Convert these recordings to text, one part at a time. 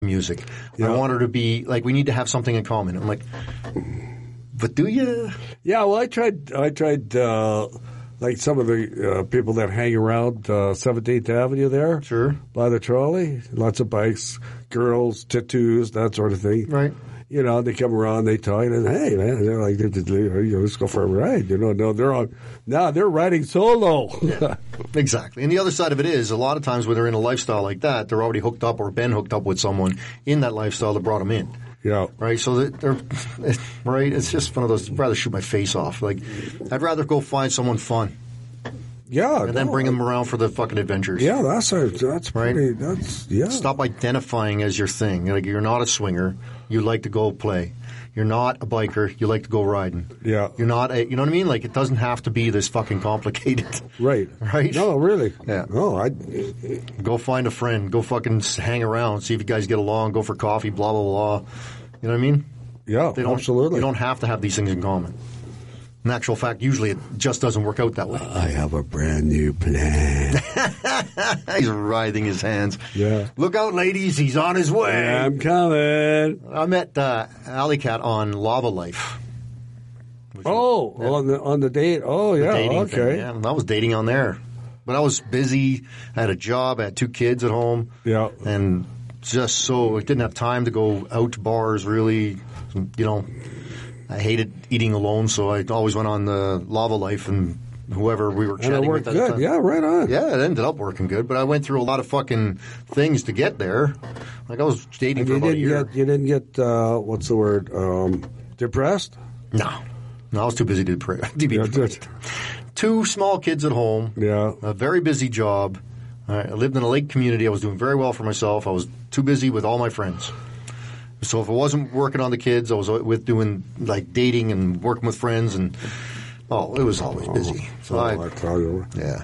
music. Yeah. I want her to be like, we need to have something in common. I'm like, but do you? Yeah, well, I tried, like some of the people that hang around 17th Avenue there. Sure. By the trolley. Lots of bikes, girls, tattoos, that sort of thing. Right. You know, they come around, they talk, and hey, man, they're like, let's go for a ride. You know, they're riding solo. Yeah, exactly. And the other side of it is, a lot of times when they're in a lifestyle like that, they're already hooked up or been hooked up with someone in that lifestyle that brought them in. Yeah. Right. So they're right. It's just one of those. I'd rather shoot my face off. Like, I'd rather go find someone fun. Yeah. And then bring them around for the fucking adventures. Yeah, that's right. Pretty, that's, yeah. Stop identifying as your thing. Like, you're not a swinger. You like to go play. You're not a biker. You like to go riding. Yeah. You're not you know what I mean? Like, it doesn't have to be this fucking complicated. Right. Right? No, really. Yeah. No, Go find a friend. Go fucking hang around. See if you guys get along. Go for coffee, blah, blah, blah. You know what I mean? Yeah, absolutely. You don't have to have these things in common. In actual fact, usually it just doesn't work out that way. I have a brand new plan. He's writhing his hands. Yeah. Look out, ladies. He's on his way. I'm coming. I met Alley Cat on Lava Life. On the date. Oh, yeah. Okay. Thing, yeah. I was dating on there. But I was busy. I had a job. I had 2 kids at home. Yeah. And just so I didn't have time to go out to bars, really. You know, I hated eating alone, so I always went on the Lava Life and whoever we were chatting with at the time. Yeah, right on. Yeah, it ended up working good, but I went through a lot of fucking things to get there. Like, I was dating for about a year. You didn't get, what's the word, depressed? No, I was too busy to be depressed. 2 small kids at home. Yeah. A very busy job. I lived in a lake community. I was doing very well for myself. I was too busy with all my friends. So if I wasn't working on the kids, I was with doing like dating and working with friends, and it was always busy. So I tell you. Yeah.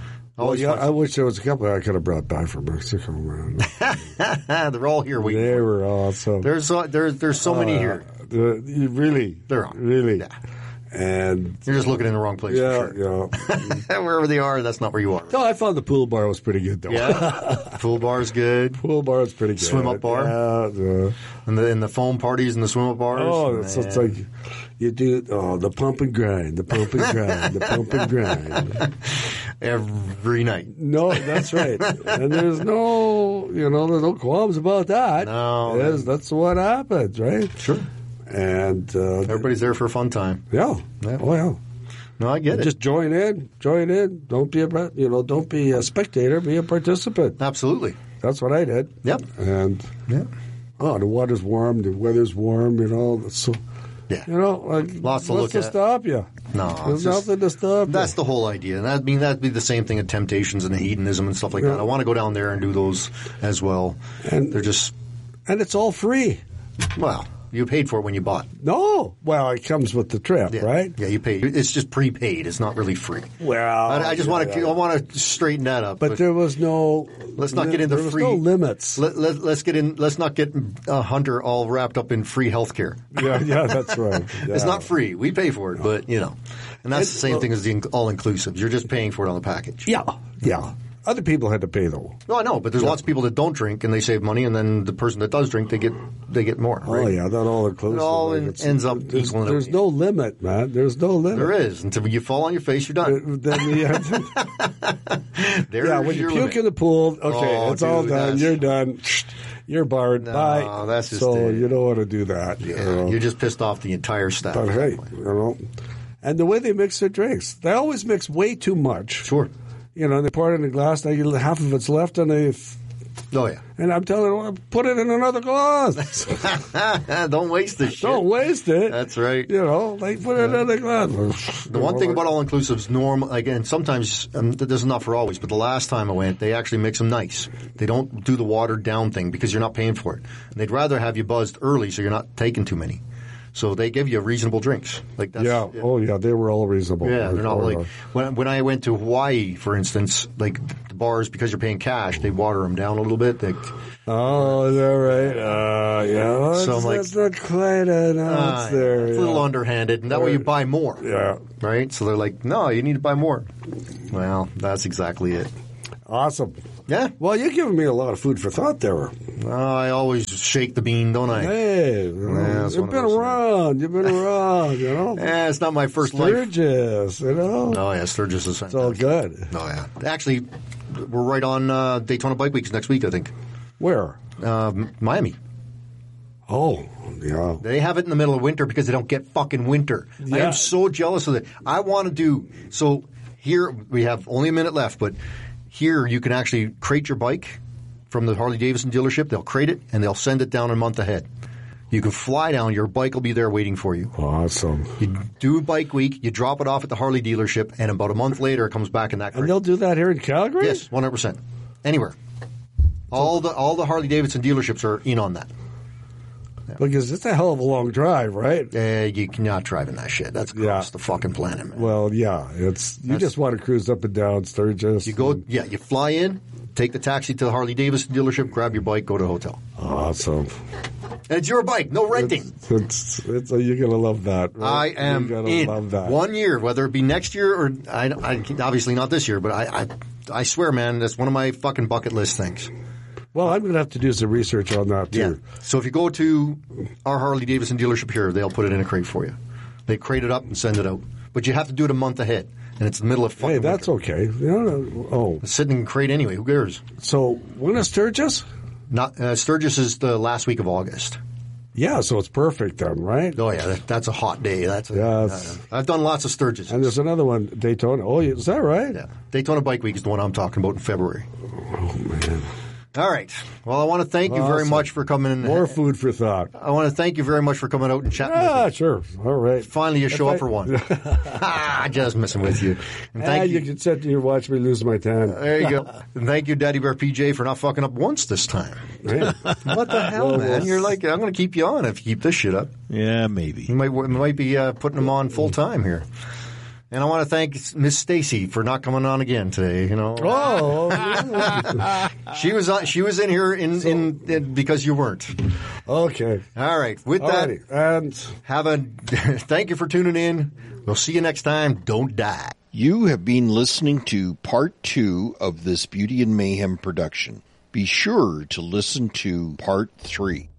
I wish there was a couple I could have brought back from Mexico, man. They're all here. They were awesome. There's so many here. Really? They're on. Really? Yeah. And you're just looking in the wrong place. Yeah, for sure. yeah. Wherever they are, that's not where you are. No, I found the pool bar was pretty good, though. Yeah, pool bar's good. Pool bar is pretty good. Swim up bar. Yeah. And the foam parties and the swim up bars. Oh, it's like you do the pump and grind, the pump and grind, the pump and grind. Every night. No, that's right. And there's there's no qualms about that. No, that's what happens, right? Sure. And everybody's there for a fun time. Yeah. Oh, yeah. No, I get it. Just join in. Don't be a spectator. Be a participant. Absolutely. That's what I did. Yep. And the water's warm. The weather's warm. So lots to look at. What's to stop you? No, there's nothing to stop you. That's the whole idea. That'd be the same thing at Temptations and the hedonism and stuff like that. I want to go down there and do those as well. And they're just it's all free. Well. You paid for it when you bought. No. Well, it comes with the trip, right? Yeah, you pay. It's just prepaid. It's not really free. Well, I just want to. I want to straighten that up. But there was no. Let's not get into free. There was no limits. Let's get in. Let's not get Hunter all wrapped up in free health care. Yeah, that's right. Yeah. It's not free. We pay for it, but and that's the same thing as the all inclusive. You're just paying for it on the package. Yeah. Other people had to pay though. No, I know, but there's lots of people that don't drink and they save money, and then the person that does drink they get more. Right? Oh yeah, that all inclusive. It all ends up equaling. There's no limit, man. There's no limit. There is until you fall on your face, you're done. When you puke in the pool, it's all done. You're done. You're barred. No, bye. That's just so you don't want to do that. Yeah, you're just pissed off the entire staff. But hey, and the way they mix their drinks, they always mix way too much. Sure. They pour it in a glass, half of it's left, and Oh, yeah. And I'm telling them, put it in another glass. Don't waste the shit. Don't waste it. That's right. Put it in another glass. The one thing about all-inclusives, again, sometimes, this is not for always, but the last time I went, they actually mix them nice. They don't do the watered down thing because you're not paying for it. And they'd rather have you buzzed early so you're not taking too many. So they give you reasonable drinks. Oh yeah, they were all reasonable. Yeah, they're not like when I went to Hawaii, for instance, like the bars, because you're paying cash, they water them down a little bit. Oh, is that right? Yeah. So that's not quite enough there. It's a little underhanded, and that way you buy more. Yeah. Right? So they're like, no, you need to buy more. Well, that's exactly it. Awesome. Yeah. Well, you're giving me a lot of food for thought there. I always shake the bean, don't I? Hey, you've been around. You've been around, you know. Yeah, it's not my first life. Sturgis, you know. Oh, yeah, Sturgis is fantastic. It's all good. Oh, yeah. Actually, we're right on Daytona Bike Weeks next week, I think. Where? Miami. Oh, yeah. They have it in the middle of winter because they don't get fucking winter. I am so jealous of it. I want to do – so here we have only a minute left, but here you can actually crate your bike from the Harley-Davidson dealership. They'll crate it, and they'll send it down a month ahead. You can fly down. Your bike will be there waiting for you. Awesome. You do Bike Week. You drop it off at the Harley dealership, and about a month later it comes back in that crate. And they'll do that here in Calgary? Yes, 100%. Anywhere. All the Harley-Davidson dealerships are in on that. Yeah. Because it's a hell of a long drive, right? You cannot drive in that shit. That's across the fucking planet, man. Well, yeah. You just want to cruise up and down Sturgis. You go, you fly in, take the taxi to the Harley-Davidson dealership, grab your bike, go to a hotel. Awesome. And it's your bike, no renting. You're going to love that. Right? I am in. Love that. 1 year, whether it be next year or I obviously not this year, but I swear, man, that's one of my fucking bucket list things. Well, I'm going to have to do some research on that, too. Yeah. So if you go to our Harley-Davidson dealership here, they'll put it in a crate for you. They crate it up and send it out. But you have to do it a month ahead, and it's the middle of fucking Hey, that's winter. okay. It's sitting in a crate anyway. Who cares? So when is Sturgis? Sturgis is the last week of August. Yeah, so it's perfect then, right? Oh, yeah. That's a hot day. I've done lots of Sturgis. And there's another one, Daytona. Oh, is that right? Yeah. Daytona Bike Week is the one I'm talking about in February. Oh, man. All right. Well, I want to thank you very much for coming in. More food for thought. I want to thank you very much for coming out and chatting with me. Sure. All right. Finally, you show up for one. Just messing with you. And thank you can sit here and watch me lose my tan. There you go. And thank you, Daddy Bear PJ, for not fucking up once this time. Yeah. What the hell, man? You're like, I'm going to keep you on if you keep this shit up. Yeah, maybe. You might be putting them on full time here. And I want to thank Miss Stacy for not coming on again today. You know, she was in here in because you weren't. Okay. All right. With that, and thank you for tuning in. We'll see you next time. Don't die. You have been listening to part 2 of this Beauty and Mayhem production. Be sure to listen to part 3.